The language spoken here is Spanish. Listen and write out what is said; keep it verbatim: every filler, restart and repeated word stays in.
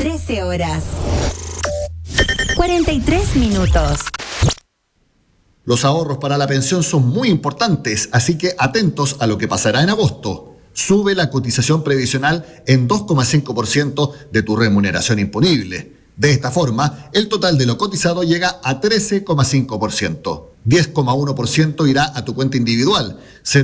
trece horas. cuarenta y tres minutos. Los ahorros para la pensión son muy importantes, así que atentos a lo que pasará en agosto. Sube la cotización previsional en dos coma cinco por ciento de tu remuneración imponible. De esta forma, el total de lo cotizado llega a trece coma cinco por ciento. diez coma uno por ciento irá a tu cuenta individual.